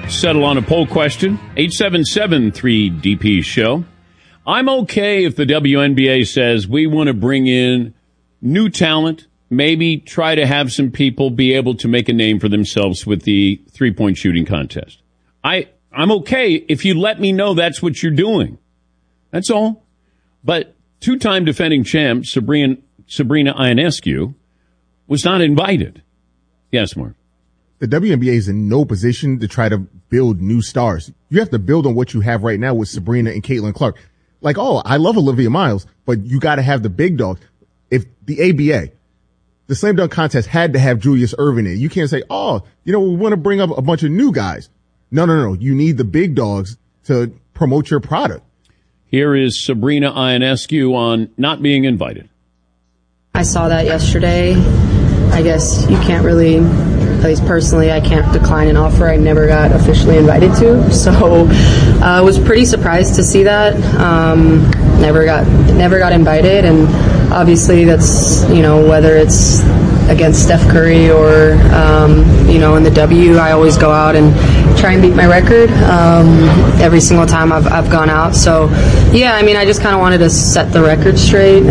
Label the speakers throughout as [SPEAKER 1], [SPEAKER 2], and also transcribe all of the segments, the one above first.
[SPEAKER 1] Settle on a poll question. 877-3DP-SHOW. I'm okay if the WNBA says we want to bring in new talent, maybe try to have some people be able to make a name for themselves with the three-point shooting contest. I'm okay if you let me know that's what you're doing. That's all. But two-time defending champ Sabrina Ionescu was not invited. Yes, Mark.
[SPEAKER 2] The WNBA is in no position to try to build new stars. You have to build on what you have right now with Sabrina and Caitlin Clark. Like, I love Olivia Miles, but you got to have the big dogs. If the ABA, the slam dunk contest had to have Julius Erving in it. You can't say, we want to bring up a bunch of new guys. No. You need the big dogs to promote your product.
[SPEAKER 1] Here is Sabrina Ionescu on not being invited.
[SPEAKER 3] I saw that yesterday. I guess you can't really, at least personally, I can't decline an offer I never got officially invited to. So I was pretty surprised to see that. Never got invited, and obviously that's, whether it's against Steph Curry or, in the W, I always go out and try and beat my record every single time I've gone out. So, yeah, I just kind of wanted to set the record straight.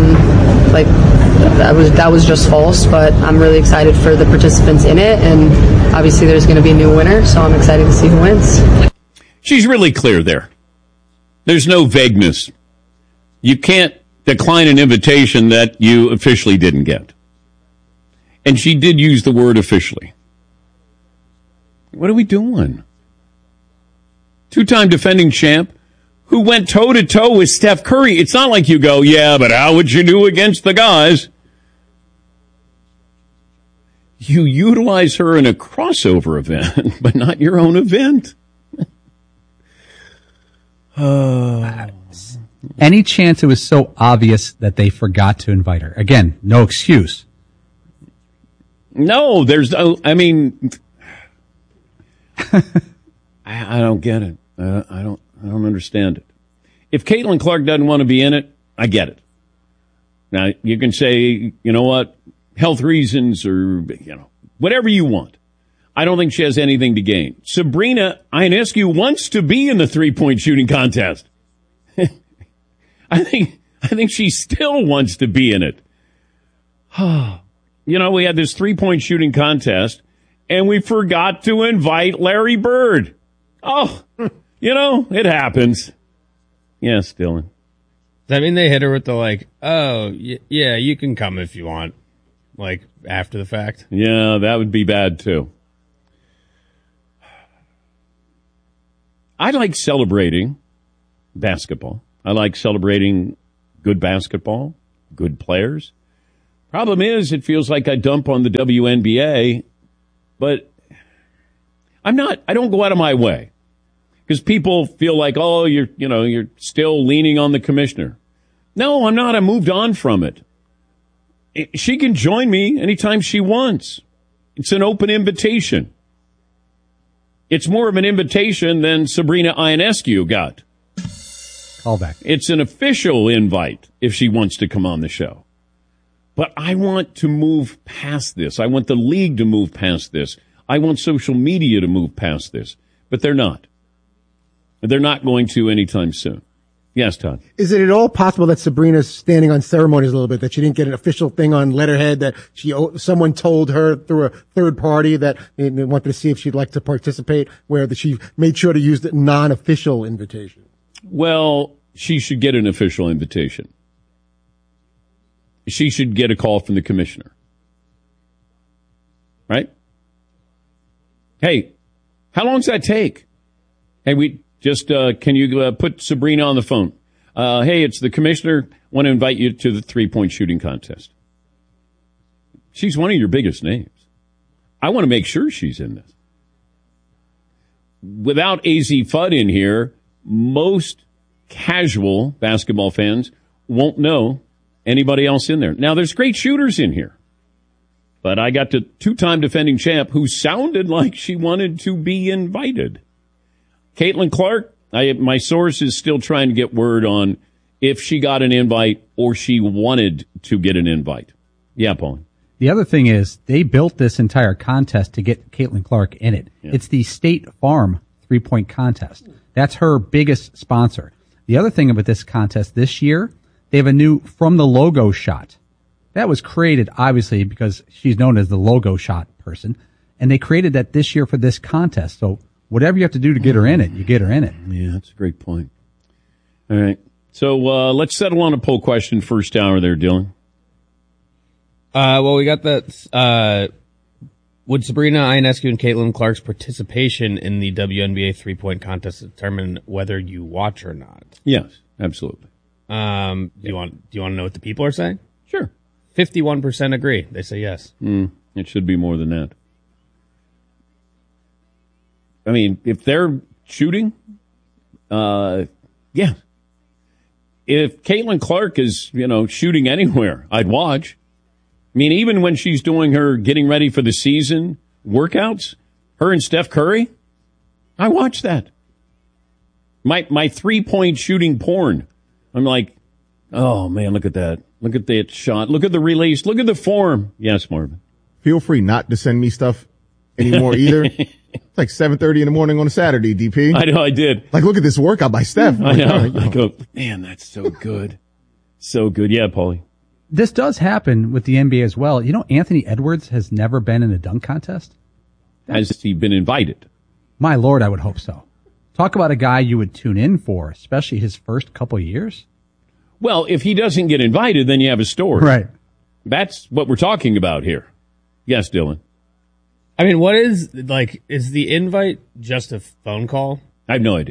[SPEAKER 3] That was just false, but I'm really excited for the participants in it, and obviously there's going to be a new winner, so I'm excited to see who wins.
[SPEAKER 1] She's really clear there. There's no vagueness. You can't decline an invitation that you officially didn't get. And she did use the word officially. What are we doing? Two-time defending champ who went toe-to-toe with Steph Curry. It's not like you go, yeah, but how would you do against the guys? You utilize her in a crossover event, but not your own event.
[SPEAKER 4] Any chance it was so obvious that they forgot to invite her? Again, no excuse.
[SPEAKER 1] No, there's no, I don't get it. I don't understand it. If Caitlin Clark doesn't want to be in it, I get it. Now, you can say, you know what, health reasons or, whatever you want. I don't think she has anything to gain. Sabrina Ionescu wants to be in the three-point shooting contest. I think she still wants to be in it. We had this three-point shooting contest, and we forgot to invite Larry Bird. It happens. Yes, Dylan.
[SPEAKER 5] Does that mean they hit her with the yeah, you can come if you want, after the fact?
[SPEAKER 1] Yeah, that would be bad too. I like celebrating basketball. I like celebrating good basketball, good players. Problem is, it feels like I dump on the WNBA, but I don't go out of my way. Because people feel like, you're still leaning on the commissioner. No, I'm not. I moved on from it. She can join me anytime she wants. It's an open invitation. It's more of an invitation than Sabrina Ionescu got.
[SPEAKER 4] Callback.
[SPEAKER 1] It's an official invite if she wants to come on the show. But I want to move past this. I want the league to move past this. I want social media to move past this. But they're not. They're not going to anytime soon. Yes, Todd.
[SPEAKER 6] Is it at all possible that Sabrina's standing on ceremonies a little bit, that she didn't get an official thing on letterhead, that someone told her through a third party that they wanted to see if she'd like to participate, where she made sure to use the non-official invitation?
[SPEAKER 1] Well, she should get an official invitation. She should get a call from the commissioner. Right? Hey, how long does that take? Hey, can you put Sabrina on the phone? Hey, it's the commissioner. Want to invite you to the three-point shooting contest. She's one of your biggest names. I want to make sure she's in this. Without AZ Fudd in here, most casual basketball fans won't know anybody else in there. Now, there's great shooters in here. But I got the two-time defending champ who sounded like she wanted to be invited. Caitlin Clark, my source is still trying to get word on if she got an invite or she wanted to get an invite. Yeah, Paul.
[SPEAKER 4] The other thing is they built this entire contest to get Caitlin Clark in it. Yeah. It's the State Farm 3-point contest. That's her biggest sponsor. The other thing about this contest this year, they have a new From the Logo shot. That was created, obviously, because she's known as the logo shot person. And they created that this year for this contest. So whatever you have to do to get her in it, you get her in it.
[SPEAKER 1] Yeah, that's a great point. All right. So let's settle on a poll question first hour there, Dylan.
[SPEAKER 5] Well, we got that. Would Sabrina Ionescu and Caitlin Clark's participation in the WNBA 3-point contest determine whether you watch or not?
[SPEAKER 1] Yes, absolutely.
[SPEAKER 5] Do you want to know what the people are saying?
[SPEAKER 1] Sure.
[SPEAKER 5] 51% agree. They say yes.
[SPEAKER 1] It should be more than that. I mean, if they're shooting, yeah. If Caitlin Clark is, shooting anywhere, I'd watch. I mean, even when she's doing her getting ready for the season workouts, her and Steph Curry, I watch that. My 3-point shooting porn. I'm like, oh man, look at that. Look at that shot. Look at the release. Look at the form. Yes, Marvin.
[SPEAKER 2] Feel free not to send me stuff anymore either. It's like 7:30 in the morning on a Saturday, DP.
[SPEAKER 1] I know, I did.
[SPEAKER 2] Like, look at this workout by Steph.
[SPEAKER 1] I know. I go, man, that's so good. So good. Yeah, Paulie.
[SPEAKER 4] This does happen with the NBA as well. Anthony Edwards has never been in a dunk contest?
[SPEAKER 1] Has he been invited?
[SPEAKER 4] My Lord, I would hope so. Talk about a guy you would tune in for, especially his first couple years.
[SPEAKER 1] Well, if he doesn't get invited, then you have a story.
[SPEAKER 4] Right.
[SPEAKER 1] That's what we're talking about here. Yes, Dylan.
[SPEAKER 5] I mean, is the invite just a phone call?
[SPEAKER 1] I have no idea.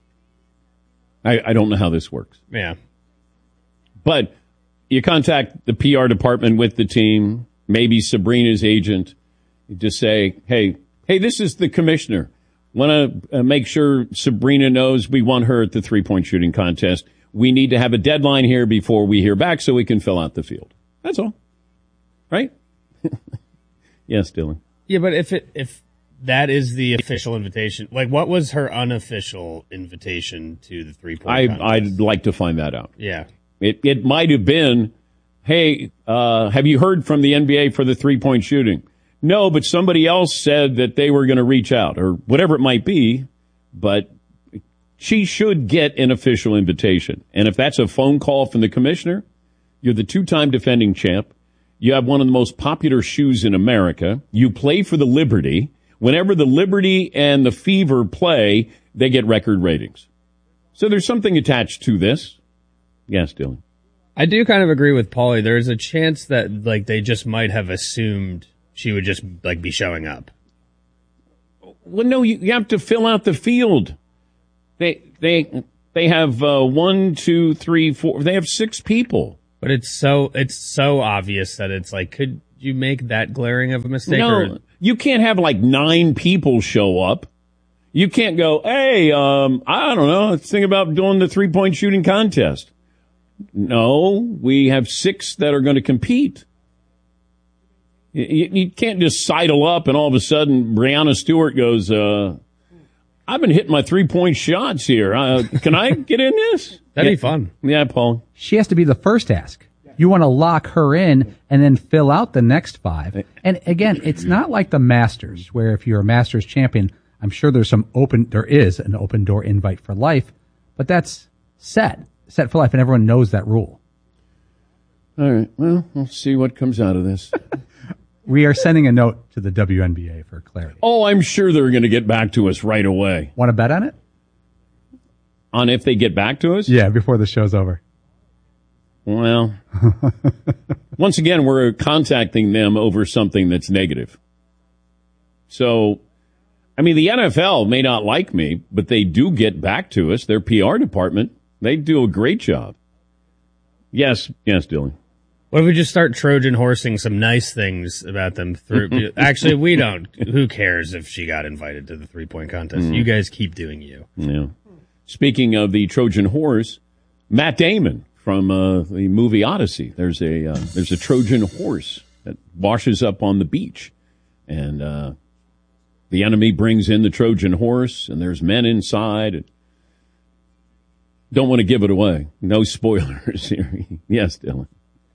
[SPEAKER 1] I don't know how this works.
[SPEAKER 5] Yeah.
[SPEAKER 1] But you contact the PR department with the team, maybe Sabrina's agent, to say, hey, this is the commissioner. Want to make sure Sabrina knows we want her at the 3-point shooting contest. We need to have a deadline here before we hear back so we can fill out the field. That's all. Right? Yes, Dylan.
[SPEAKER 5] Yeah, but if that is the official invitation, what was her unofficial invitation to the 3-point contest?
[SPEAKER 1] I'd like to find that out.
[SPEAKER 5] Yeah.
[SPEAKER 1] It might have been, hey, have you heard from the NBA for the 3-point shooting? No, but somebody else said that they were going to reach out, or whatever it might be, but she should get an official invitation. And if that's a phone call from the commissioner, you're the 2-time defending champ. You have one of the most popular shoes in America. You play for the Liberty. Whenever the Liberty and the Fever play, they get record ratings. So there's something attached to this. Yes, Dylan.
[SPEAKER 5] I do kind of agree with Paulie. There's a chance that they just might have assumed she would just be showing up.
[SPEAKER 1] Well, no, you have to fill out the field. They have 1, 2, 3, 4. They have 6 people.
[SPEAKER 5] But it's so obvious that it's could you make that glaring of a mistake?
[SPEAKER 1] No, you can't have 9 people show up. You can't go, hey, I don't know, let's think about doing the 3-point shooting contest. No, we have 6 that are going to compete. You can't just sidle up and all of a sudden Breanna Stewart goes, I've been hitting my 3-point shots here. Can I get in this?
[SPEAKER 5] That'd be fun.
[SPEAKER 1] Yeah, Paul.
[SPEAKER 4] She has to be the first ask. You want to lock her in and then fill out the next 5. And again, it's not like the Masters, where if you're a Masters champion, I'm sure there is an open door invite for life, but that's set for life, and everyone knows that rule.
[SPEAKER 1] All right. Well, we'll see what comes out of this.
[SPEAKER 4] We are sending a note to the WNBA for clarity.
[SPEAKER 1] Oh, I'm sure they're going to get back to us right away.
[SPEAKER 4] Want to bet on it?
[SPEAKER 1] On if they get back to us?
[SPEAKER 4] Yeah, before the show's over.
[SPEAKER 1] Well, once again, we're contacting them over something that's negative. So, I mean, the NFL may not like me, but they do get back to us. Their PR department, they do a great job. Yes, Dylan.
[SPEAKER 5] What if we just start Trojan horsing some nice things about them through? Actually, we don't. Who cares if she got invited to the 3-point contest? You guys keep doing you.
[SPEAKER 1] Yeah. Speaking of the Trojan horse, Matt Damon from the movie Odyssey. There's a Trojan horse that washes up on the beach, and the enemy brings in the Trojan horse, and there's men inside. Don't want to give it away. No spoilers here. Yes, Dylan.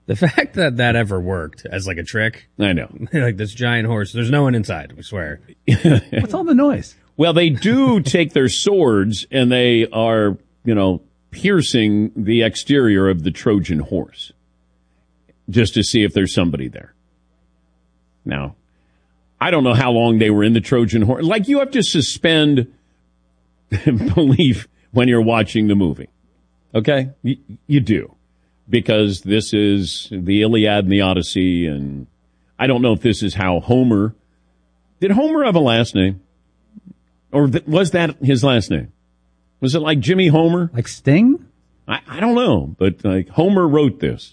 [SPEAKER 5] The fact that that ever worked as like a trick,
[SPEAKER 1] I know.
[SPEAKER 5] like this giant horse, there's no one inside, I swear.
[SPEAKER 4] What's all the noise?
[SPEAKER 1] Well, they do take their swords and they are, piercing the exterior of the Trojan horse just to see if there's somebody there. Now, I don't know how long they were in the Trojan horse. Like, you have to suspend belief when you're watching the movie. Okay? You do. Because this is the Iliad and the Odyssey, and I don't know if this is how Homer... Did Homer have a last name? Or was that his last name? Was it like Jimmy Homer?
[SPEAKER 4] Like Sting?
[SPEAKER 1] I don't know, but like Homer wrote this.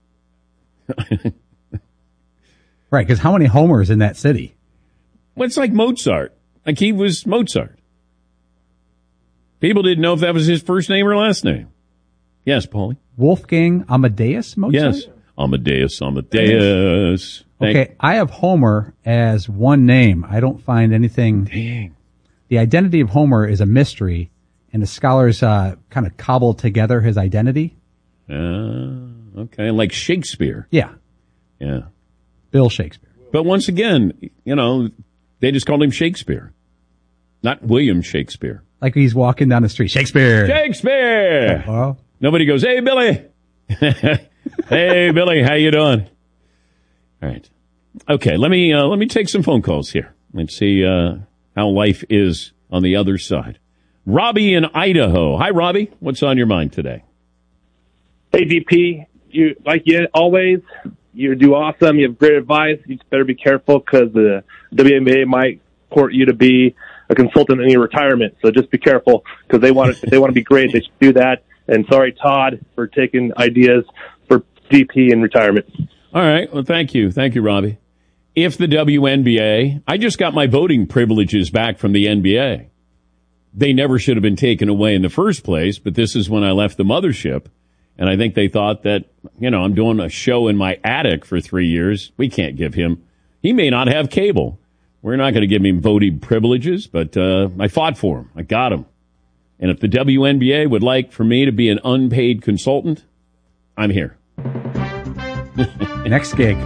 [SPEAKER 4] Right, because how many Homers in that city?
[SPEAKER 1] Well, it's like Mozart. Like he was Mozart. People didn't know if that was his first name or last name. Yes, Paulie?
[SPEAKER 4] Wolfgang Amadeus Mozart?
[SPEAKER 1] Yes. Amadeus.
[SPEAKER 4] Okay, I have Homer as one name. I don't find anything.
[SPEAKER 1] Dang.
[SPEAKER 4] The identity of Homer is a mystery, and the scholars kind of cobbled together his identity.
[SPEAKER 1] Okay, like Shakespeare.
[SPEAKER 4] Yeah.
[SPEAKER 1] Yeah.
[SPEAKER 4] Bill Shakespeare.
[SPEAKER 1] But once again, they just called him Shakespeare, not William Shakespeare.
[SPEAKER 4] Like he's walking down the street. Shakespeare!
[SPEAKER 1] Shakespeare! Nobody goes, hey, Billy! Hey, Billy, how you doing? All right. Okay, let me take some phone calls here. Let's see how life is on the other side. Robbie in Idaho. Hi, Robbie. What's on your mind today?
[SPEAKER 7] Hey, DP. You always, you do awesome. You have great advice. You just better be careful because the WNBA might court you to be a consultant in your retirement. So just be careful because if they want to be great, they should do that. And sorry, Todd, for taking ideas for DP in retirement.
[SPEAKER 1] All right. Well, thank you. Thank you, Robbie. If the WNBA, I just got my voting privileges back from the NBA. They never should have been taken away in the first place, but this is when I left the mothership. And I think they thought that, I'm doing a show in my attic for 3 years. We can't give him. He may not have cable. We're not going to give him voting privileges, but I fought for him. I got him. And if the WNBA would like for me to be an unpaid consultant, I'm here.
[SPEAKER 4] Next gig.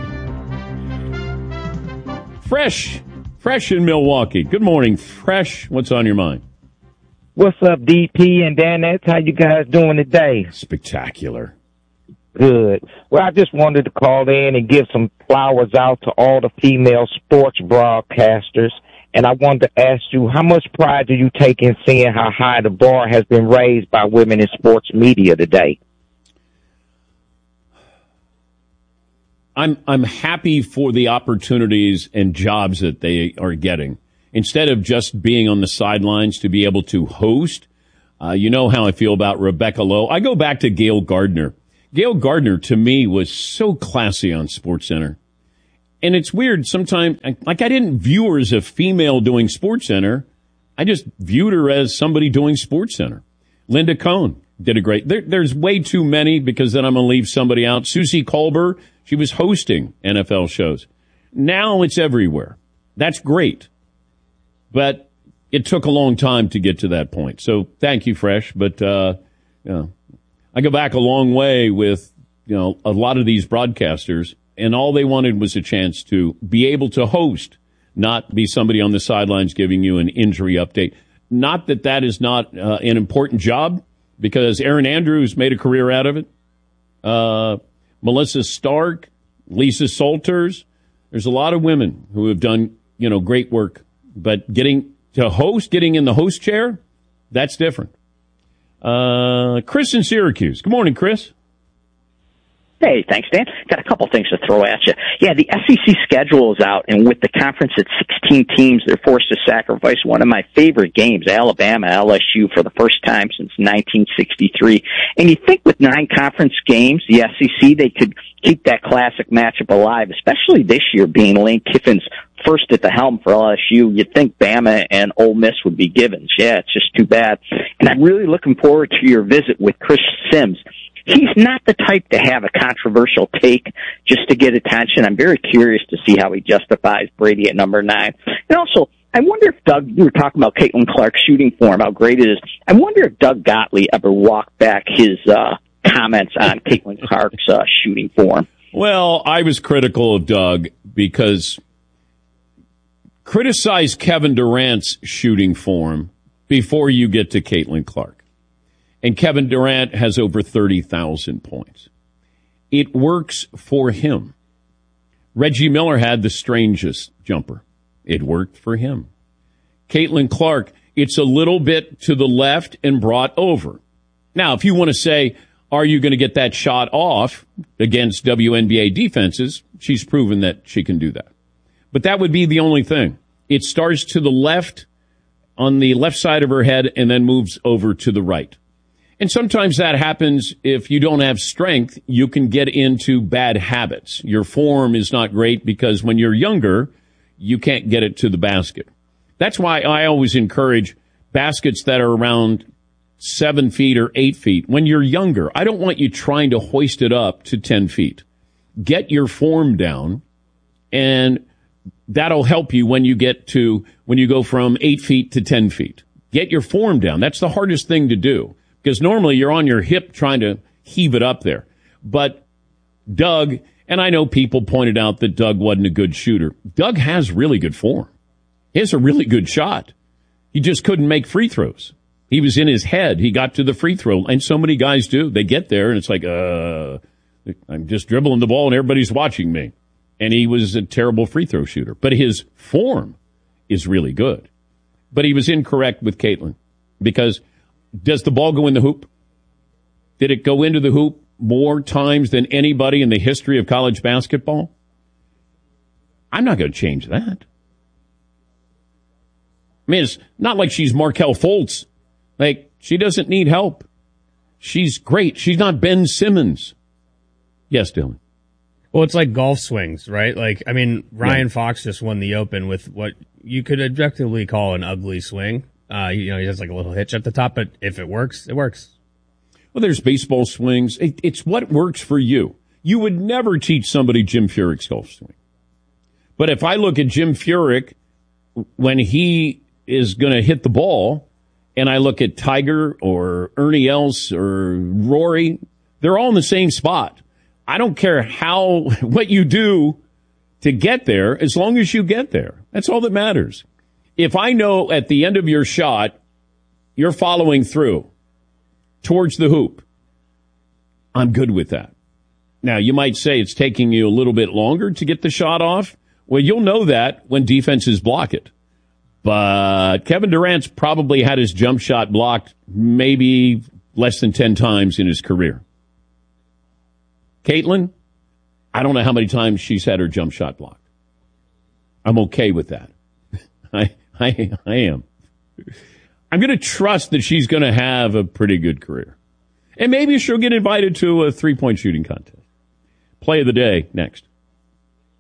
[SPEAKER 1] Fresh in Milwaukee. Good morning, Fresh. What's on your mind?
[SPEAKER 8] What's up, DP and Danettes? How you guys doing today?
[SPEAKER 1] Spectacular.
[SPEAKER 8] Good. Well, I just wanted to call in and give some flowers out to all the female sports broadcasters. And I wanted to ask you, how much pride do you take in seeing how high the bar has been raised by women in sports media today?
[SPEAKER 1] I'm happy for the opportunities and jobs that they are getting. Instead of just being on the sidelines to be able to host, you know how I feel about Rebecca Lowe. I go back to Gail Gardner. Gail Gardner, to me, was so classy on SportsCenter. And it's weird sometimes, like I didn't view her as a female doing SportsCenter. I just viewed her as somebody doing SportsCenter. Linda Cohn did a great, there's way too many because then I'm going to leave somebody out. Susie Kolber, she was hosting NFL shows. Now it's everywhere. That's great. But it took a long time to get to that point. So thank you, Fresh. But, I go back a long way with, a lot of these broadcasters, and all they wanted was a chance to be able to host, not be somebody on the sidelines giving you an injury update. Not that that is not an important job, because Erin Andrews made a career out of it. Melissa Stark, Lisa Salters. There's a lot of women who have done, great work. But getting to host, getting in the host chair, that's different. Chris in Syracuse. Good morning, Chris.
[SPEAKER 9] Hey, thanks, Dan. Got a couple things to throw at you. Yeah, the SEC schedule is out, and with the conference at 16 teams, they're forced to sacrifice one of my favorite games, Alabama-LSU, for the first time since 1963. And you think with 9 conference games, the SEC, they could keep that classic matchup alive, especially this year being Lane Kiffin's first at the helm for LSU. You'd think Bama and Ole Miss would be givens. Yeah, it's just too bad. And I'm really looking forward to your visit with Chris Sims. He's not the type to have a controversial take just to get attention. I'm very curious to see how he justifies Brady at number 9. And also, I wonder if Doug, you were talking about Caitlin Clark's shooting form, how great it is. I wonder if Doug Gottlieb ever walked back his comments on Caitlin Clark's shooting form.
[SPEAKER 1] Well, I was critical of Doug because criticize Kevin Durant's shooting form before you get to Caitlin Clark. And Kevin Durant has over 30,000 points. It works for him. Reggie Miller had the strangest jumper. It worked for him. Caitlin Clark, it's a little bit to the left and brought over. Now, if you want to say, are you going to get that shot off against WNBA defenses? She's proven that she can do that. But that would be the only thing. It starts to the left, on the left side of her head, and then moves over to the right. And sometimes that happens if you don't have strength. You can get into bad habits. Your form is not great because when you're younger, you can't get it to the basket. That's why I always encourage baskets that are around 7 feet or 8 feet. When you're younger, I don't want you trying to hoist it up to 10 feet. Get your form down, and that'll help you when you go from 8 feet to 10 feet. Get your form down. That's the hardest thing to do. Because normally you're on your hip trying to heave it up there. But Doug, and I know people pointed out that Doug wasn't a good shooter. Doug has really good form. He has a really good shot. He just couldn't make free throws. He was in his head. He got to the free throw. And so many guys do. They get there and it's like, I'm just dribbling the ball and everybody's watching me. And he was a terrible free throw shooter. But his form is really good. But he was incorrect with Caitlin because does the ball go in the hoop? Did it go into the hoop more times than anybody in the history of college basketball? I'm not going to change that. I mean, it's not like she's Markelle Fultz. Like, she doesn't need help. She's great. She's not Ben Simmons. Yes, Dylan.
[SPEAKER 5] Well, it's like golf swings, right? Like, I mean, Ryan Fox just won the Open with what you could objectively call an ugly swing. He has like a little hitch at the top, but if it works, it works.
[SPEAKER 1] Well, there's baseball swings. It's what works for you. You would never teach somebody Jim Furyk's golf swing. But if I look at Jim Furyk when he is going to hit the ball, and I look at Tiger or Ernie Els or Rory, they're all in the same spot. I don't care what you do to get there, as long as you get there. That's all that matters. If I know at the end of your shot, you're following through towards the hoop, I'm good with that. Now, you might say it's taking you a little bit longer to get the shot off. Well, you'll know that when defenses block it. But Kevin Durant's probably had his jump shot blocked maybe less than 10 times in his career. Caitlin, I don't know how many times she's had her jump shot blocked. I'm okay with that. I am. I'm going to trust that she's going to have a pretty good career. And maybe she'll get invited to a 3-point shooting contest. Play of the day next.